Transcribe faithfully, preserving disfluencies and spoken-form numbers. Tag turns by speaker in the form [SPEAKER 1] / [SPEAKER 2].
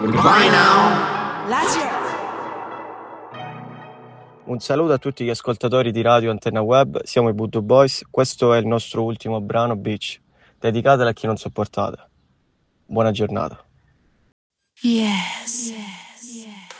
[SPEAKER 1] Goodbye now.
[SPEAKER 2] Lazio.
[SPEAKER 3] Un saluto a tutti gli ascoltatori di Radio Antenna Web, siamo i Voodoo Boys, questo è il nostro ultimo brano Beach, dedicatelo a chi non sopportate. Buona giornata.
[SPEAKER 2] Yes.